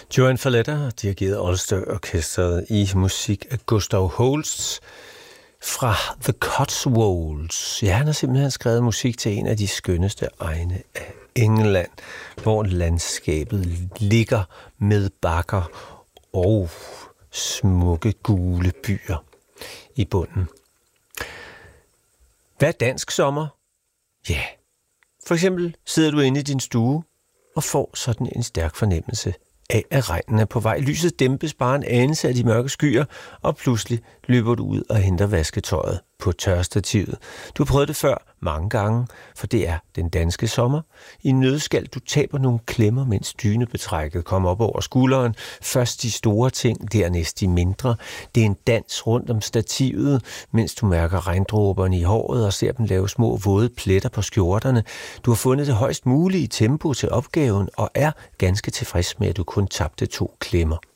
Joan Falletta dirigerede Ulster Orkestret i musik af Gustav Holst fra The Cotswolds. Ja, han har simpelthen skrevet musik til en af de skønneste egne af England, hvor landskabet ligger med bakker og smukke gule byer i bunden. Hvad er dansk sommer? Ja, for eksempel sidder du inde i din stue og får sådan en stærk fornemmelse af, at regnen er på vej. Lyset dæmpes bare en anelse af de mørke skyer, og pludselig løber du ud og henter vasketøjet på tørstativet. Du har prøvet det før mange gange, for det er den danske sommer. I nødskal, du taber nogle klemmer, mens dynebetrækket kommer op over skulderen. Først de store ting, dernæst de mindre. Det er en dans rundt om stativet, mens du mærker regndråberne i håret og ser dem lave små våde pletter på skjorterne. Du har fundet det højst mulige tempo til opgaven og er ganske tilfreds med, at du kun tabte 2 klemmer.